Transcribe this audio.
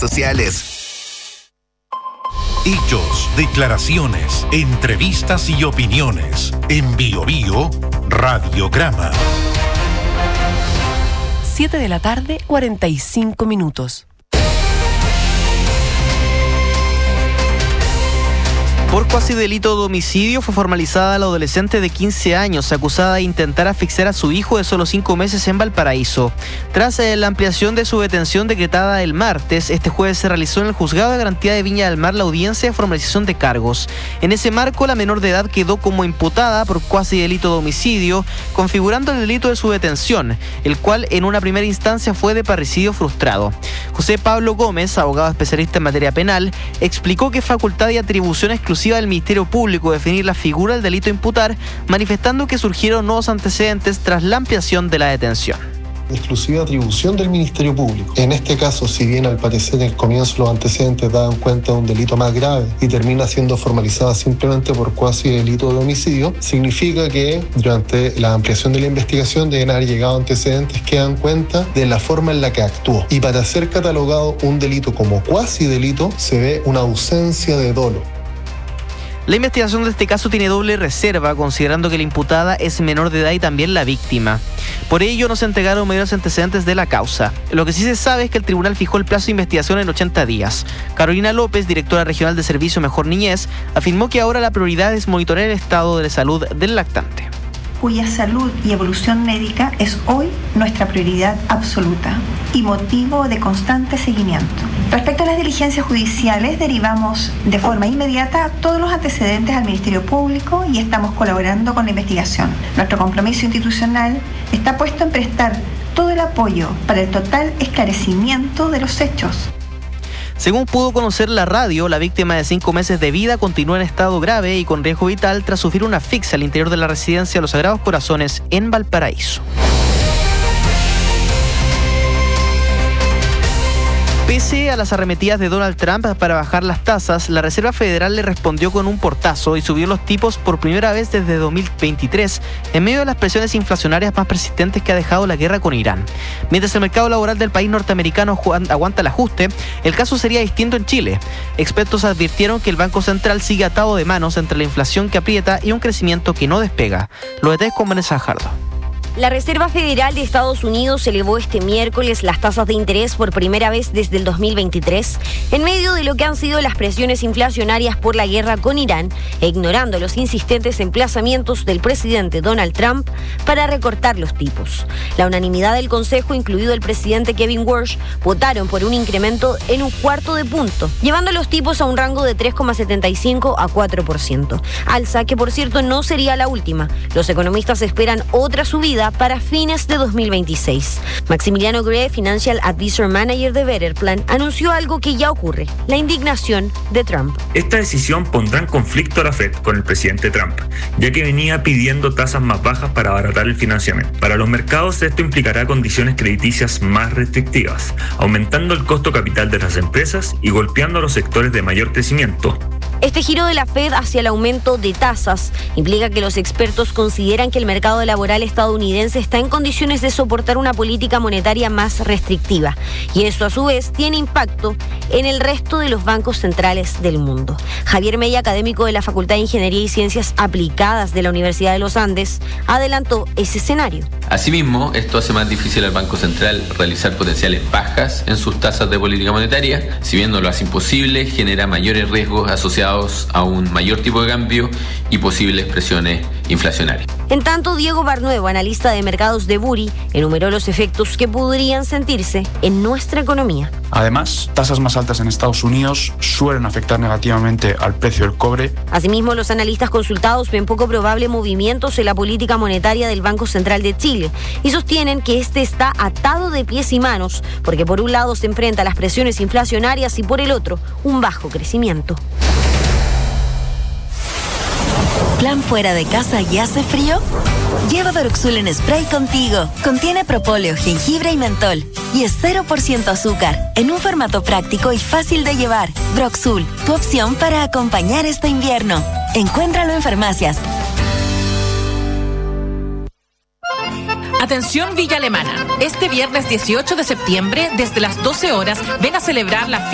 sociales. Hechos, declaraciones, entrevistas y opiniones. En Biobío, Radiograma. 7:45 p.m. Por cuasi delito de homicidio fue formalizada la adolescente de 15 años acusada de intentar asfixiar a su hijo de solo 5 meses en Valparaíso. Tras la ampliación de su detención decretada el martes, este jueves se realizó en el Juzgado de Garantía de Viña del Mar la audiencia de formalización de cargos. En ese marco, la menor de edad quedó como imputada por cuasi delito de homicidio, configurando el delito de su detención, el cual en una primera instancia fue de parricidio frustrado. José Pablo Gómez, abogado especialista en materia penal, explicó que es facultad y atribución exclusiva del Ministerio Público definir la figura del delito a imputar, manifestando que surgieron nuevos antecedentes tras la ampliación de la detención. Exclusiva atribución del Ministerio Público. En este caso, si bien al parecer en el comienzo los antecedentes daban cuenta de un delito más grave y termina siendo formalizada simplemente por cuasi delito de homicidio, significa que durante la ampliación de la investigación deben haber llegado antecedentes que dan cuenta de la forma en la que actuó. Y para ser catalogado un delito como cuasi delito, se ve una ausencia de dolo. La investigación de este caso tiene doble reserva, considerando que la imputada es menor de edad y también la víctima. Por ello, no se entregaron mayores antecedentes de la causa. Lo que sí se sabe es que el tribunal fijó el plazo de investigación en 80 días. Carolina López, directora regional de Servicio Mejor Niñez, afirmó que ahora la prioridad es monitorear el estado de salud del lactante, cuya salud y evolución médica es hoy nuestra prioridad absoluta y motivo de constante seguimiento. Respecto a las diligencias judiciales, derivamos de forma inmediata todos los antecedentes al Ministerio Público y estamos colaborando con la investigación. Nuestro compromiso institucional está puesto en prestar todo el apoyo para el total esclarecimiento de los hechos. Según pudo conocer la radio, la víctima de 5 meses de vida continúa en estado grave y con riesgo vital tras sufrir una asfixia al interior de la residencia de los Sagrados Corazones en Valparaíso. Pese a las arremetidas de Donald Trump para bajar las tasas, la Reserva Federal le respondió con un portazo y subió los tipos por primera vez desde 2023, en medio de las presiones inflacionarias más persistentes que ha dejado la guerra con Irán. Mientras el mercado laboral del país norteamericano aguanta el ajuste, el caso sería distinto en Chile. Expertos advirtieron que el Banco Central sigue atado de manos entre la inflación que aprieta y un crecimiento que no despega. Los detalles con Vanessa Jardo. La Reserva Federal de Estados Unidos elevó este miércoles las tasas de interés por primera vez desde el 2023, en medio de lo que han sido las presiones inflacionarias por la guerra con Irán, e ignorando los insistentes emplazamientos del presidente Donald Trump para recortar los tipos. La unanimidad del Consejo, incluido el presidente Kevin Warsh, votaron por un incremento en 1/4 de punto, llevando los tipos a un rango de 3,75 a 4%. Alza que, por cierto, no sería la última. Los economistas esperan otra subida para fines de 2026. Maximiliano Gray, Financial Advisor Manager de Betterplan, anunció algo que ya ocurre: la indignación de Trump. Esta decisión pondrá en conflicto a la Fed con el presidente Trump, ya que venía pidiendo tasas más bajas para abaratar el financiamiento. Para los mercados, esto implicará condiciones crediticias más restrictivas, aumentando el costo capital de las empresas y golpeando a los sectores de mayor crecimiento. Este giro de la Fed hacia el aumento de tasas implica que los expertos consideran que el mercado laboral estadounidense está en condiciones de soportar una política monetaria más restrictiva, y eso a su vez tiene impacto en el resto de los bancos centrales del mundo. Javier Mella, académico de la Facultad de Ingeniería y Ciencias Aplicadas de la Universidad de los Andes, adelantó ese escenario. Asimismo, esto hace más difícil al Banco Central realizar potenciales bajas en sus tasas de política monetaria. Si bien no lo hace imposible, genera mayores riesgos asociados a un mayor tipo de cambio y posibles presiones inflacionarias. En tanto, Diego Barnuevo, analista de mercados de Buri, enumeró los efectos que podrían sentirse en nuestra economía. Además, tasas más altas en Estados Unidos suelen afectar negativamente al precio del cobre. Asimismo, los analistas consultados ven poco probable movimientos en la política monetaria del Banco Central de Chile y sostienen que este está atado de pies y manos, porque por un lado se enfrenta a las presiones inflacionarias y por el otro, un bajo crecimiento. ¿Plan fuera de casa y hace frío? Lleva Broxul en spray contigo. Contiene propóleo, jengibre y mentol. Y es 0% azúcar, en un formato práctico y fácil de llevar. Broxul, tu opción para acompañar este invierno. Encuéntralo en farmacias. Atención Villa Alemana. Este viernes 18 de septiembre, desde las 12 horas, ven a celebrar la